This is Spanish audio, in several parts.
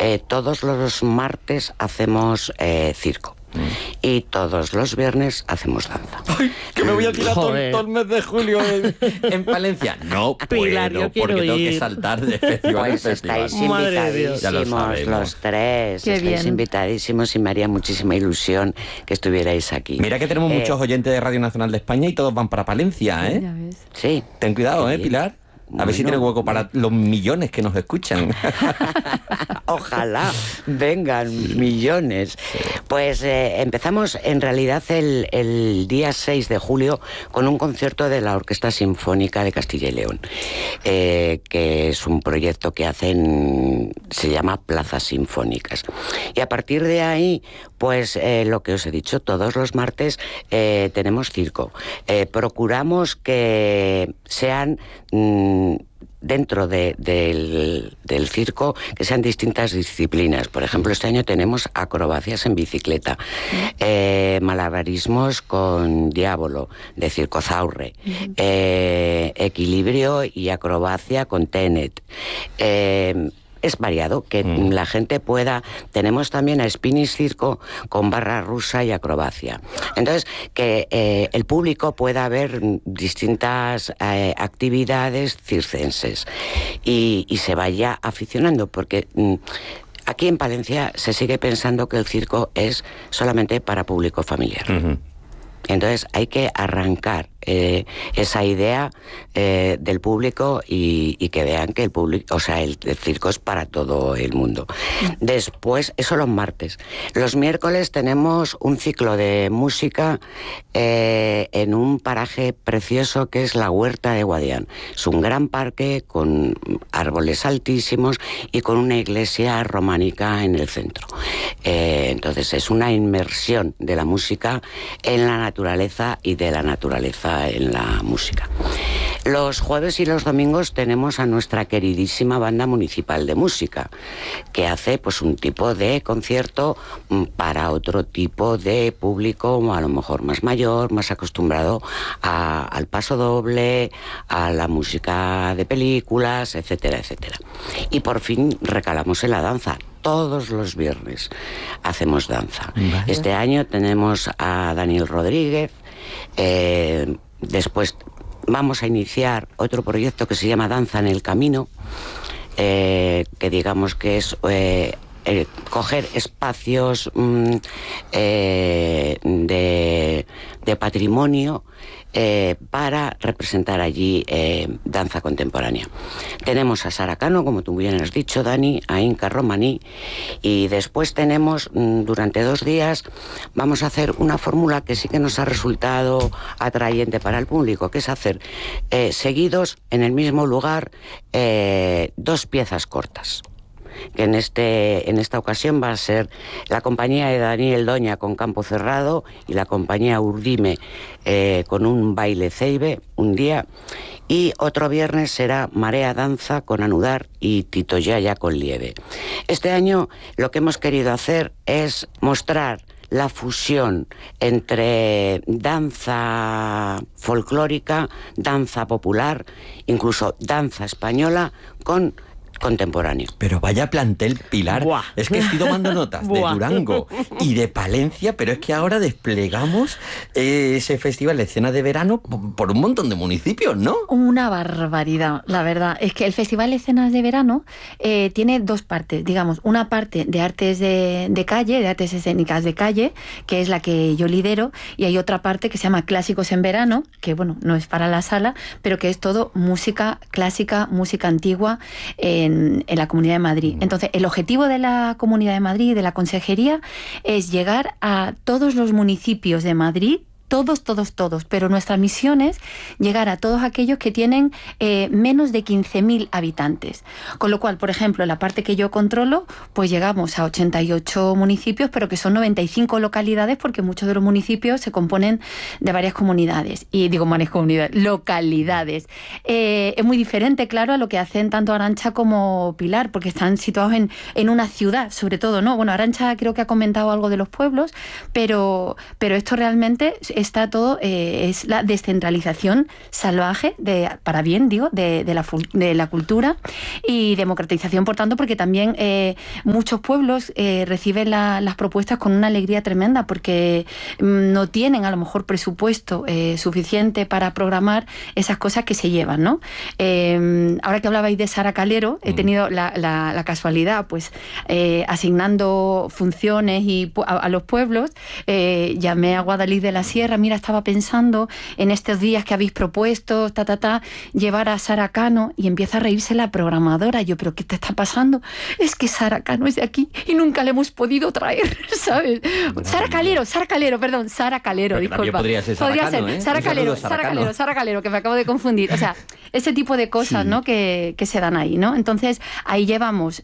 Todos los martes hacemos circo. Y todos los viernes hacemos danza. ¡Ay, que me voy a tirar todo el mes de julio en Palencia! No Pilar, puedo, yo porque tengo que ir. saltar de festival en Pues festival. estáis Madre Ya lo invitadísimos sabemos. los tres. Qué Estáis bien. invitadísimos y me haría muchísima ilusión que estuvierais aquí. Mira que tenemos muchos oyentes de Radio Nacional de España y todos van para Palencia, ¿eh? Ya ves. Sí. Ten cuidado, Qué ¿eh, bien. Pilar? A ver si Bueno, tiene hueco para los millones que nos escuchan. Ojalá vengan millones. Pues empezamos en realidad el día 6 de julio con un concierto de la Orquesta Sinfónica de Castilla y León, que es un proyecto que hacen, se llama Plazas Sinfónicas. Y a partir de ahí, pues lo que os he dicho, todos los martes tenemos circo. Procuramos que sean dentro del circo, que sean distintas disciplinas. Por ejemplo, este año tenemos acrobacias en bicicleta, malabarismos con diablo, de Circozaurre, equilibrio y acrobacia con Tenet. Es variado, que la gente pueda... Tenemos también a Spinning Circo con barra rusa y acrobacia. Entonces, que el público pueda ver distintas actividades circenses y se vaya aficionando, porque... aquí en Palencia se sigue pensando que el circo es solamente para público familiar. Entonces hay que arrancar esa idea del público y que vean que el público, o sea, el circo es para todo el mundo. Después, eso los martes. Los miércoles tenemos un ciclo de música en un paraje precioso que es la Huerta de Guadián. Es un gran parque con árboles altísimos y con una iglesia románica en el centro. Entonces es una inmersión de la música en la naturaleza y de la naturaleza en la música. Los jueves y los domingos tenemos a nuestra queridísima banda municipal de música, que hace pues un tipo de concierto para otro tipo de público, a lo mejor más mayor, más acostumbrado al paso doble, a la música de películas, etcétera, etcétera. Y por fin recalamos en la danza. Todos los viernes hacemos danza. Vale. Este año tenemos a Daniel Rodríguez. Después vamos a iniciar otro proyecto que se llama Danza en el Camino, que digamos que es coger espacios de patrimonio para representar allí danza contemporánea. Tenemos a Sara Cano, como tú bien has dicho, Dani, a Inca Romaní, y después tenemos, durante 2 días, vamos a hacer una fórmula que sí que nos ha resultado atrayente para el público, que es hacer seguidos en el mismo lugar 2 piezas cortas. Que en esta ocasión va a ser la compañía de Daniel Doña con Campo Cerrado y la compañía Urdime con un baile ceibe un día, y otro viernes será Marea Danza con Anudar y Tito Yaya con Lieve. Este año lo que hemos querido hacer es mostrar la fusión entre danza folclórica, danza popular, incluso danza española con contemporáneo. Pero vaya plantel, Pilar. Buah. Es que estoy tomando notas de Buah. Durango y de Palencia, pero es que ahora desplegamos ese festival de escena de verano por un montón de municipios, ¿no? Una barbaridad, la verdad. Es que el Festival de Escenas de Verano tiene 2 partes. Digamos, una parte de artes de calle, de artes escénicas de calle, que es la que yo lidero, y hay otra parte que se llama Clásicos en Verano, que bueno, no es para la sala, pero que es todo música clásica, música antigua en la Comunidad de Madrid. Entonces, el objetivo de la Comunidad de Madrid y de la Consejería es llegar a todos los municipios de Madrid, todos, pero nuestra misión es llegar a todos aquellos que tienen menos de 15.000 habitantes. Con lo cual, por ejemplo, en la parte que yo controlo, pues llegamos a 88 municipios, pero que son 95 localidades, porque muchos de los municipios se componen de varias comunidades. Y digo varias comunidades, localidades. Es muy diferente, claro, a lo que hacen tanto Arantxa como Pilar, porque están situados en una ciudad, sobre todo, ¿no? Bueno, Arantxa creo que ha comentado algo de los pueblos, pero esto realmente está todo, es la descentralización salvaje, para bien, digo, de la cultura y democratización, por tanto, porque también muchos pueblos reciben las propuestas con una alegría tremenda, porque no tienen a lo mejor presupuesto suficiente para programar esas cosas que se llevan, ¿no? Ahora que hablabais de Sara Calero, he tenido la casualidad, pues, asignando funciones a los pueblos, llamé a Guadalix de la Sierra, mira, estaba pensando en estos días que habéis propuesto, llevar a Sara Cano, y empieza a reírse la programadora. Yo, ¿pero qué te está pasando? Es que Sara Cano es de aquí y nunca le hemos podido traer, ¿sabes? Bueno, Sara Calero, disculpa. Podría ser Sara Cano, ¿eh? Sara Calero, que me acabo de confundir. O sea, ese tipo de cosas, ¿no? Que se dan ahí, ¿no? Entonces, ahí llevamos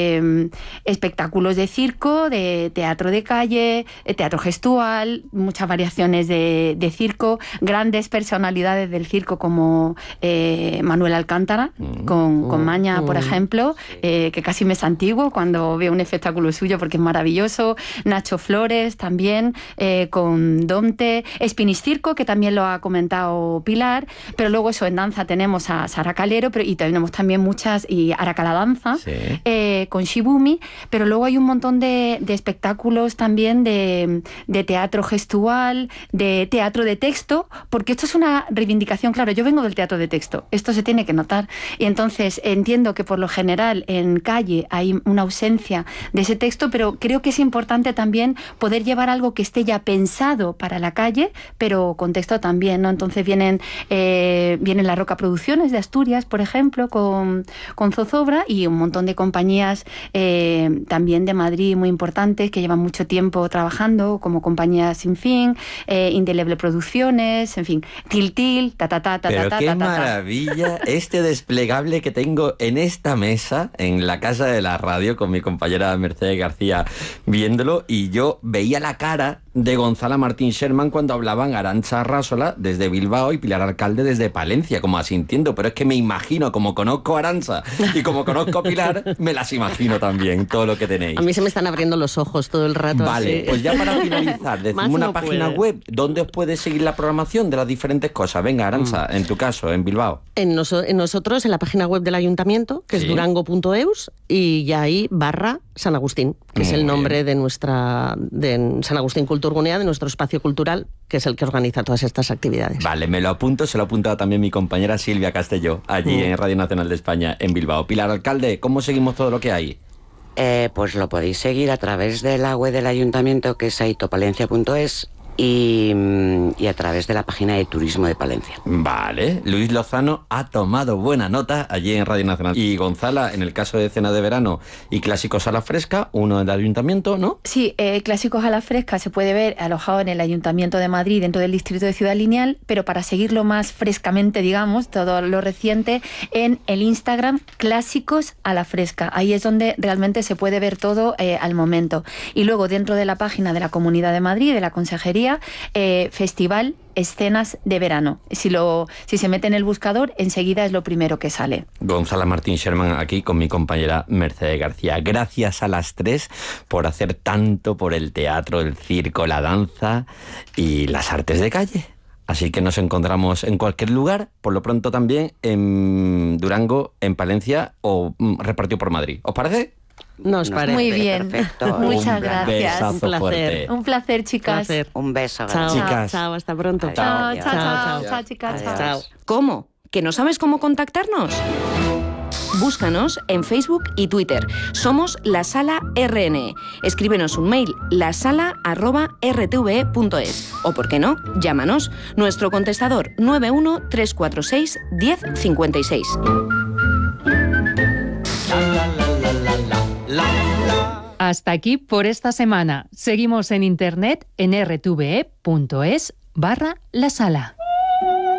espectáculos de circo, de teatro de calle, teatro gestual, muchas variaciones de circo, grandes personalidades del circo como Manuel Alcántara, con Maña, por ejemplo, que casi me santiguo cuando veo un espectáculo suyo porque es maravilloso. Nacho Flores también, con Domte, Spinis Circo, que también lo ha comentado Pilar, pero luego eso, en danza tenemos a Sara Calero, y tenemos también muchas, y Araca la danza, con Shibumi, pero luego hay un montón de espectáculos también de teatro gestual, de teatro de texto, porque esto es una reivindicación, claro, yo vengo del teatro de texto, esto se tiene que notar, y entonces entiendo que por lo general en calle hay una ausencia de ese texto, pero creo que es importante también poder llevar algo que esté ya pensado para la calle, pero con texto también, ¿no? Entonces vienen La Roca Producciones de Asturias, por ejemplo, con Zozobra, y un montón de compañías también de Madrid muy importantes que llevan mucho tiempo trabajando, como Compañía Sin Fin, Indeleble Producciones, en fin, Tiltil, Pero qué maravilla este desplegable que tengo en esta mesa, en la Casa de la Radio, con mi compañera Mercedes García viéndolo, y yo veía la cara de Gonzala Martín Sherman cuando hablaban Arantxa Arrasola desde Bilbao y Pilar Alcalde desde Palencia, como asintiendo, pero es que me imagino, como conozco a Arantxa y como conozco a Pilar, me las imagino también, todo lo que tenéis. A mí se me están abriendo los ojos todo el rato. Vale, así. Pues ya para finalizar, decimos una página web donde os puede seguir la programación de las diferentes cosas. Venga, Arantxa, en tu caso, en Bilbao. En nosotros, en la página web del ayuntamiento, que es durango.eus, y ya ahí /San Agustín, que es el nombre de San Agustín Culturgunea, de nuestro espacio cultural, que es el que organiza todas estas actividades. Vale, me lo apunto, se lo ha apuntado también mi compañera Silvia Castelló, allí en Radio Nacional de España, en Bilbao. Pilar Alcalde, ¿cómo seguimos todo lo que hay? Pues lo podéis seguir a través de la web del ayuntamiento, que es aitopalencia.es, y a través de la página de turismo de Palencia. Vale, Luis Lozano ha tomado buena nota allí en Radio Nacional. Y Gonzala, en el caso de Cena de Verano y Clásicos a la Fresca, uno del ayuntamiento, ¿no? Sí, Clásicos a la Fresca se puede ver alojado en el Ayuntamiento de Madrid, dentro del distrito de Ciudad Lineal, pero para seguirlo más frescamente, digamos, todo lo reciente, en el Instagram Clásicos a la Fresca. Ahí es donde realmente se puede ver todo al momento. Y luego dentro de la página de la Comunidad de Madrid, de la Consejería, Festival Escenas de Verano. Si se mete en el buscador, enseguida es lo primero que sale. Gonzala Martín Sherman aquí con mi compañera Mercedes García. Gracias a las tres por hacer tanto por el teatro, el circo, la danza y las artes de calle. Así que nos encontramos en cualquier lugar, por lo pronto también en Durango, en Palencia o repartido por Madrid. ¿Os parece? Nos parece. Muy bien. Perfecto. Muchas gracias. Un placer. Fuerte. Un placer, chicas. Un beso. Chao, Chicas. chao, hasta pronto. Adiós. Chao, chicas. Adiós. Chao. ¿Cómo? ¿Que no sabes cómo contactarnos? Búscanos en Facebook y Twitter. Somos La Sala RN. Escríbenos un mail, lasala@rtve.es. O, por qué no, llámanos. Nuestro contestador 91 346 1056. Hasta aquí por esta semana. Seguimos en internet en rtve.es/la sala.